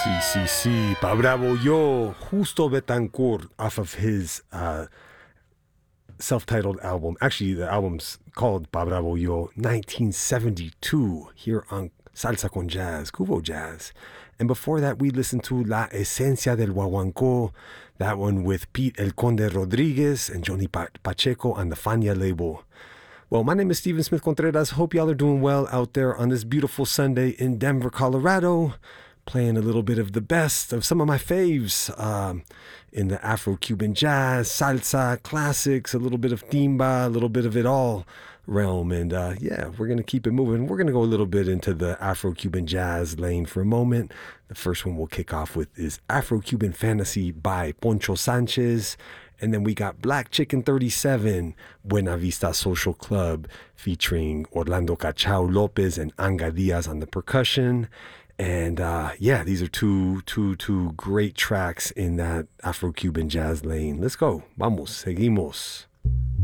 Sí, Pa Bravo Yo, Justo Betancourt, off of his self-titled album. Actually, the album's called Pa Bravo Yo, 1972, here on Salsa con Jazz, Cubo Jazz. And before that, we listened to La Esencia del Guaguancó, that one with Pete El Conde Rodriguez and Johnny Pacheco on the Fania label. Well, my name is Steven Smith Contreras. Hope y'all are doing well out there on this beautiful Sunday in Denver, Colorado. Playing a little bit of the best of some of my faves in the Afro-Cuban jazz, salsa, classics, a little bit of timba, a little bit of it all realm. And yeah, we're going to keep it moving. We're going to go a little bit into the Afro-Cuban jazz lane for a moment. The first one we'll kick off with is Afro-Cuban Fantasy by Poncho Sanchez. And then we got Black Chicken 37, Buena Vista Social Club, featuring Orlando Cachao Lopez and Anga Diaz on the percussion. And yeah, these are two great tracks in that Afro-Cuban jazz lane. Let's go. Vamos, seguimos.